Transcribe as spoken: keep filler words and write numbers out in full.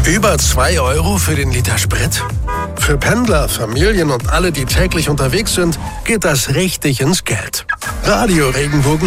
Über zwei Euro für den Liter Sprit? Für Pendler, Familien und alle, die täglich unterwegs sind, geht das richtig ins Geld. Radio Regenbogen